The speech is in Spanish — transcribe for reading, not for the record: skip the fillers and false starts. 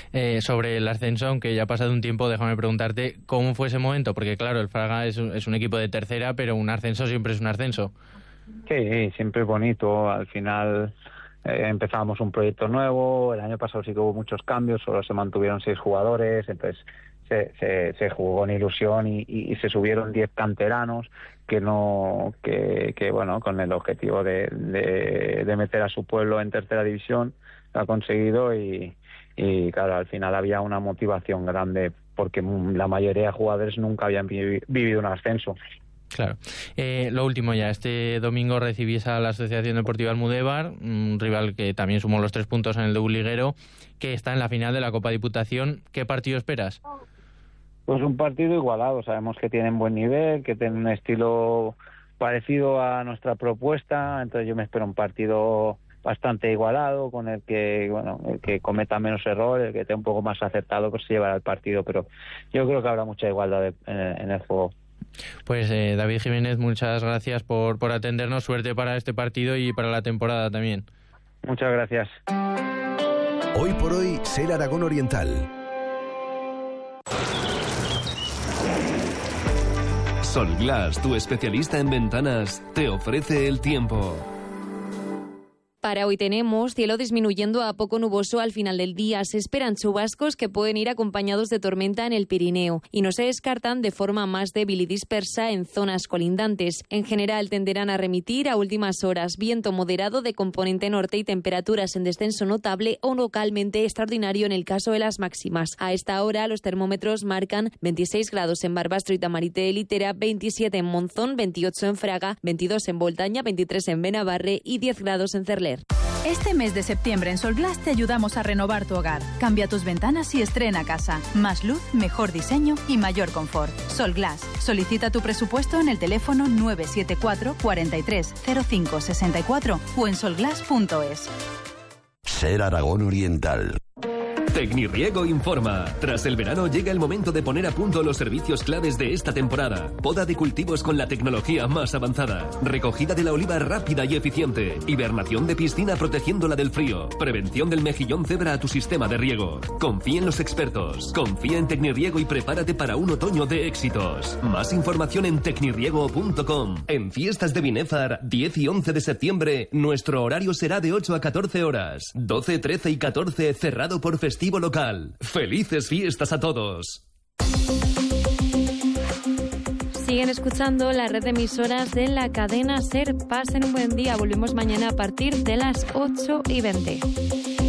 Sobre el ascenso, aunque ya ha pasado un tiempo, déjame preguntarte cómo fue ese momento, porque claro, el Fraga es un equipo de tercera, pero un ascenso siempre es un ascenso. Sí, siempre es bonito. Al final empezábamos un proyecto nuevo. El año pasado sí que hubo muchos cambios, solo se mantuvieron 6 jugadores, entonces se jugó con ilusión y se subieron 10 canteranos que bueno, con el objetivo de meter a su pueblo en tercera división, lo ha conseguido y claro, al final había una motivación grande porque la mayoría de jugadores nunca habían vivido un ascenso. Claro. Lo último ya, este domingo recibís a la Asociación Deportiva Almudévar, un rival que también sumó los 3 puntos en el debut liguero, que está en la final de la Copa Diputación. ¿Qué partido esperas? Pues un partido igualado. Sabemos que tienen buen nivel, que tienen un estilo parecido a nuestra propuesta, entonces yo me espero un partido bastante igualado, con el que cometa menos errores, el que esté un poco más acertado, pues se llevará el partido, pero yo creo que habrá mucha igualdad en el juego. Pues David Jiménez, muchas gracias por atendernos. Suerte para este partido y para la temporada también. Muchas gracias. Hoy por hoy, SER Aragón Oriental. Solglass, tu especialista en ventanas, te ofrece el tiempo. Para hoy tenemos cielo disminuyendo a poco nuboso al final del día. Se esperan chubascos que pueden ir acompañados de tormenta en el Pirineo y no se descartan de forma más débil y dispersa en zonas colindantes. En general tenderán a remitir a últimas horas. Viento moderado de componente norte y temperaturas en descenso notable o localmente extraordinario en el caso de las máximas. A esta hora los termómetros marcan 26 grados en Barbastro y Tamarite de Litera, 27 en Monzón, 28 en Fraga, 22 en Voltaña, 23 en Benabarre y 10 grados en Cerler. Este mes de septiembre en Solglass te ayudamos a renovar tu hogar. Cambia tus ventanas y estrena casa. Más luz, mejor diseño y mayor confort. Solglass. Solicita tu presupuesto en el teléfono 974 43 05 64 o en solglass.es. SER Aragón Oriental. Tecnirriego informa. Tras el verano llega el momento de poner a punto los servicios claves de esta temporada. Poda de cultivos con la tecnología más avanzada. Recogida de la oliva rápida y eficiente. Hibernación de piscina protegiéndola del frío. Prevención del mejillón cebra a tu sistema de riego. Confía en los expertos. Confía en Tecnirriego y prepárate para un otoño de éxitos. Más información en tecnirriego.com. En Fiestas de Binéfar, 10 y 11 de septiembre, nuestro horario será de 8 a 14 horas. 12, 13 y 14 cerrado por festivo local. ¡Felices fiestas a todos! Siguen escuchando la red de emisoras de la cadena SER. Pasen un buen día. Volvemos mañana a partir de las 8:20.